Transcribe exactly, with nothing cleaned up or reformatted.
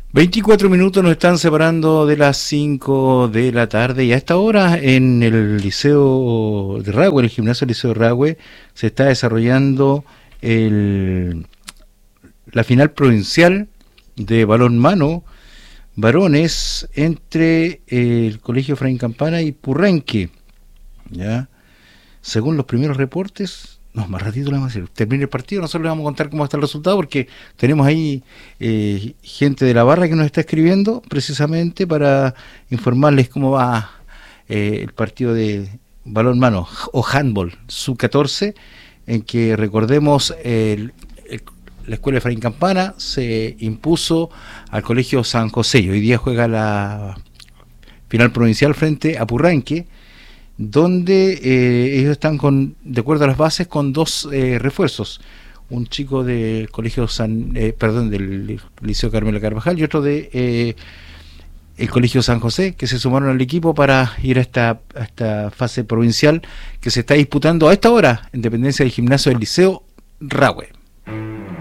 veinticuatro minutos nos están separando de las cinco de la tarde y a esta hora en el Liceo de Rahue, en el gimnasio del Liceo de Rahue, se está desarrollando el, la final provincial de balonmano varones entre el Colegio Efraín Campana y Purranque. ¿Ya? Según los primeros reportes, no, más ratito le vamos a decir, termine el partido, nosotros le vamos a contar cómo está el resultado, porque tenemos ahí eh, gente de la barra que nos está escribiendo precisamente para informarles cómo va eh, el partido de balonmano o handball sub catorce, en que recordemos el, el, la escuela Efraín Campana se impuso al Colegio San José y hoy día juega la final provincial frente a Purranque, donde eh, ellos están con, de acuerdo a las bases, con dos eh, refuerzos, un chico del colegio San, eh, perdón, del Liceo Carmelo Carvajal y otro de eh, el colegio San José, que se sumaron al equipo para ir a esta, a esta fase provincial que se está disputando a esta hora en dependencia del gimnasio del Liceo Rahue.